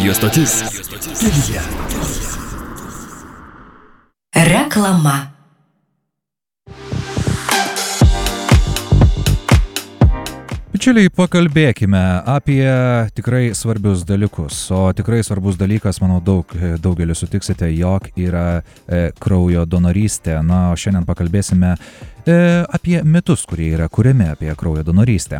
Radio stotis. Reklama. Bičiuliai, pakalbėkime apie tikrai svarbius dalykus. O tikrai svarbus dalykas, manau, daugelis sutiksite, jog yra kraujo donorystė. Na, o šiandien pakalbėsime apie mitus, kurie yra kuriami apie kraujo donorystę.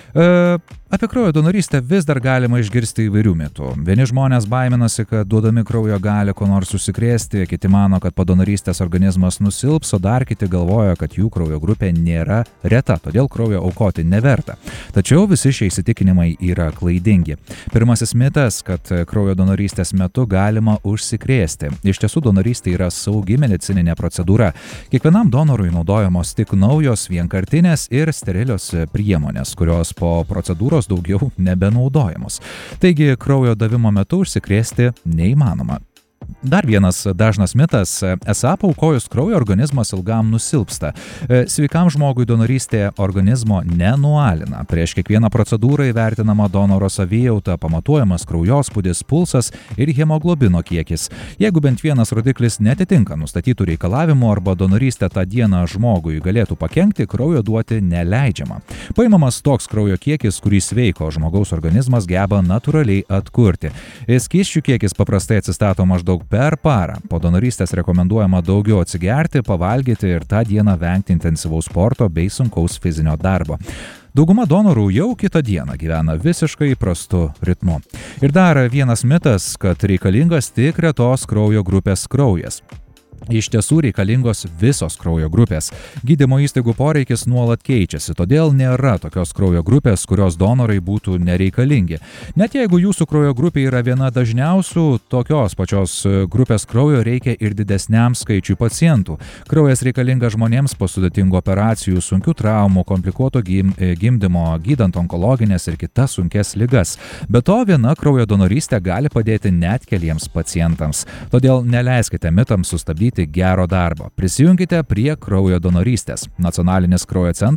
Apie kraujo donorystę vis dar galima išgirsti įvairių mitų. Vieni žmonės baiminasi, kad duodami kraujo gali ko nors užsikrėsti, kiti mano, kad po donorystės organizmas nusilps, o dar kiti galvoja, kad jų kraujo grupė nėra reta, todėl kraujo aukoti neverta. Tačiau visi šie įsitikinimai yra klaidingi. Pirmasis mitas, kad kraujo donorystės metu galima užsikrėsti. Iš tiesų, donorystė yra saugi medicininė procedūra. Kiekvienam donorui naudojamos tik naujos, vienkartinės ir sterilios priemonės, kurios po procedūros daugiau nebenaudojamos. Taigi, kraujo davimo metu užsikrėsti neįmanoma. Dar vienas dažnas mitas, esą paaukojus kraujo organizmas ilgam nusilpsta. Sveikam žmogui donorystė organizmo nenualina. Prieš kiekvieną procedūrą įvertinama donoro savijauta, pamatuojamas kraujospūdis, pulsas ir hemoglobino kiekis. Jeigu bent vienas rodiklis netitinka nustatytų reikalavimų arba donorystė tą dieną žmogui galėtų pakenkti, kraujo duoti neleidžiama. Paimamas toks kraujo kiekis, kurį sveiko žmogaus organizmas geba natūraliai atkurti. Skysčių kiekis paprastai atsistato maždaug per parą. Po donorystės rekomenduojama daugiau atsigerti, pavalgyti ir tą dieną vengti intensyvaus sporto bei sunkaus fizinio darbo. Dauguma donorų jau kitą dieną gyvena visiškai įprastu ritmu. Ir dar vienas mitas, kad reikalingas tik retos kraujo grupės kraujas. Iš tiesų reikalingos visos kraujo grupės. Gydymo įstaigų poreikis nuolat keičiasi, todėl nėra tokios kraujo grupės, kurios donorai būtų nereikalingi. Net jeigu jūsų kraujo grupė yra viena dažniausių, tokios pačios grupės kraujo reikia ir didesniam skaičiui pacientų. Kraujas reikalingas žmonėms po sudėtingų operacijų, sunkių traumų, komplikuoto gimdymo, gydant onkologines ir kitas sunkes ligas. Be to, viena kraujo donorystė gali padėti net keliems pacientams. Todėl neleiskite mitams sustabdyti gero darbo. Prisijunkite prie kraujo donorystės. Nacionalinis kraujo centras